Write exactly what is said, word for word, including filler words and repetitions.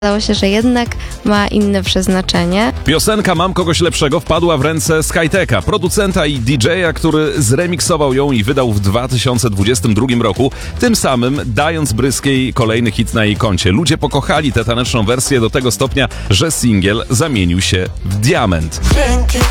Okazało się, że jednak ma inne przeznaczenie. Piosenka Mam kogoś lepszego wpadła w ręce Skyteka, producenta i D J a, który zremiksował ją i wydał w dwa tysiące dwudziestym drugim roku, tym samym dając Bryskiej kolejny hit na jej koncie. Ludzie pokochali tę taneczną wersję do tego stopnia, że singiel zamienił się w diament.